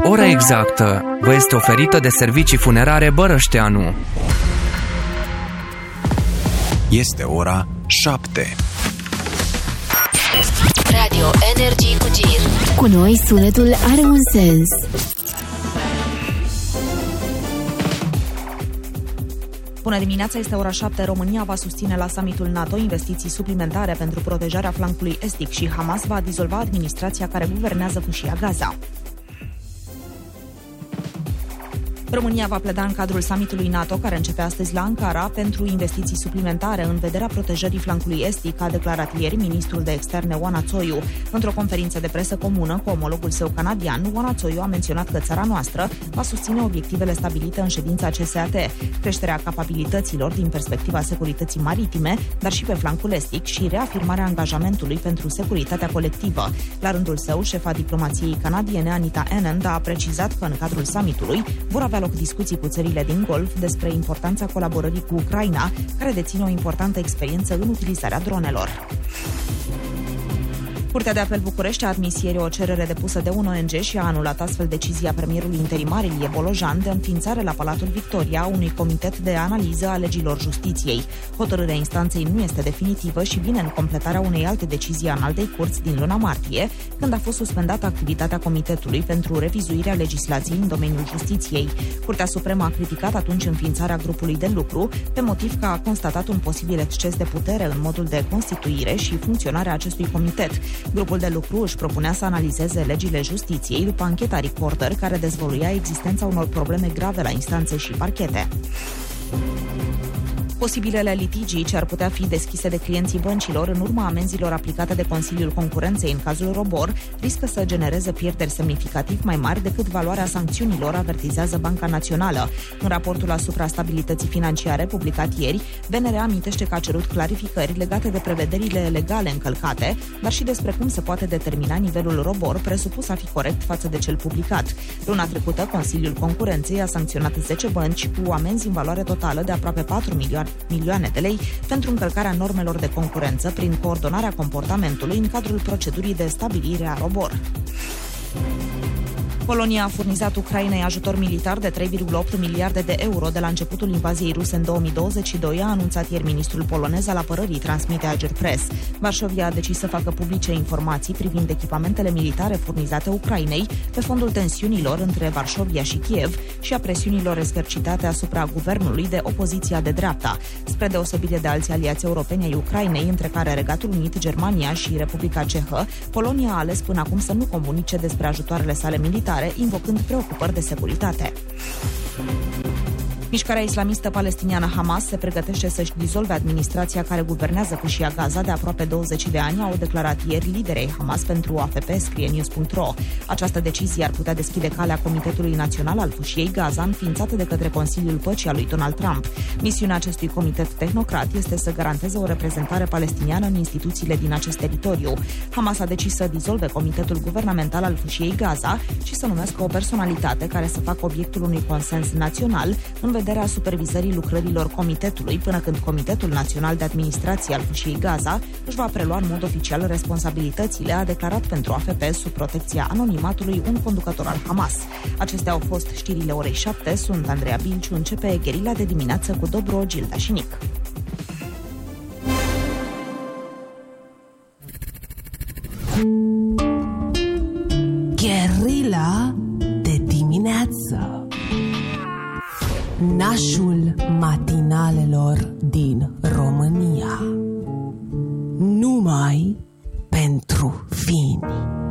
Ora exactă vă este oferită de Servicii Funerare Bărășteanu. Este ora 7. Radio Energy cu Gir. Cu noi sunetul are un sens. Bună dimineața, este ora 7. România va susține la summitul NATO investiții suplimentare pentru protejarea flancului estic și Hamas va dizolva administrația care guvernează Fâșia Gaza. România va pleda în cadrul summitului NATO, care începe astăzi la Ankara, pentru investiții suplimentare în vederea protejării flancului estic, a declarat ieri ministrul de externe Oana Țoiu. Într-o conferință de presă comună cu omologul său canadian, Oana Țoiu a menționat că țara noastră va susține obiectivele stabilite în ședința CSAT, creșterea capabilităților din perspectiva securității maritime, dar și pe flancul estic și reafirmarea angajamentului pentru securitatea colectivă. La rândul său, șefa diplomației canadiene Anita Anand a precizat că în cadrul summitului vor avea loc discuții cu țările din Golf despre importanța colaborării cu Ucraina, care deține o importantă experiență în utilizarea dronelor. Curtea de Apel București a admis ieri o cerere depusă de un ONG și a anulat astfel decizia premierului interimar Ilie Bolojan de înființare la Palatul Victoria a unui comitet de analiză a legilor justiției. Hotărârea instanței nu este definitivă și vine în completarea unei alte decizii a Înaltei Curți din luna martie, când a fost suspendată activitatea comitetului pentru revizuirea legislației în domeniul justiției. Curtea Supremă a criticat atunci înființarea grupului de lucru, pe motiv că a constatat un posibil exces de putere în modul de constituire și funcționare a acestui comitet. Grupul de lucru își propunea să analizeze legile justiției după ancheta Reporter, care dezvăluia existența unor probleme grave la instanțe și parchete. Posibilele litigii ce ar putea fi deschise de clienții băncilor în urma amenzilor aplicate de Consiliul Concurenței în cazul Robor riscă să genereze pierderi semnificativ mai mari decât valoarea sancțiunilor, avertizează Banca Națională. În raportul asupra stabilității financiare publicat ieri, BNR amintește că a cerut clarificări legate de prevederile legale încălcate, dar și despre cum se poate determina nivelul Robor, presupus a fi corect față de cel publicat. Luna trecută, Consiliul Concurenței a sancționat 10 bănci cu amenzi în valoare totală de aproape 4 milioane de lei pentru încălcarea normelor de concurență prin coordonarea comportamentului în cadrul procedurii de stabilire a Robor. Polonia a furnizat Ucrainei ajutor militar de 3,8 miliarde de euro de la începutul invaziei ruse în 2022, a anunțat ieri ministrul polonez al apărării, transmite Agerpress. Varșovia a decis să facă publice informații privind echipamentele militare furnizate Ucrainei pe fondul tensiunilor între Varșovia și Kiev și a presiunilor exercitate asupra guvernului de opoziția de dreapta. Spre deosebire de alți aliați europeni ai Ucrainei, între care Regatul Unit, Germania și Republica Cehă, Polonia a ales până acum să nu comunice despre ajutoarele sale militare, invocând preocupări de securitate. Mișcarea islamistă palestiniană Hamas se pregătește să-și dizolve administrația care guvernează Fâșia Gaza de aproape 20 de ani, au declarat ieri liderii Hamas pentru AFP, scrie News.ro. Această decizie ar putea deschide calea Comitetului Național al Fâșiei Gaza, înființat de către Consiliul Păcii al lui Donald Trump. Misiunea acestui comitet tehnocrat este să garanteze o reprezentare palestiniană în instituțiile din acest teritoriu. Hamas a decis să dizolve Comitetul Guvernamental al Fâșiei Gaza și să numească o personalitate care să facă obiectul unui consens național în vederea supervizării lucrărilor comitetului, până când Comitetul Național de Administrație al Fâșiei Gaza își va prelua în mod oficial responsabilitățile, a declarat pentru AFP, sub protecția anonimatului, un conducător al Hamas. Acestea au fost știrile orei 7. Sunt Andreea Bilciu. Începe Gherila de dimineață cu Dobro, Gilda și Nic. Gherila de dimineață. Nașul matinalelor din România. Numai pentru fini.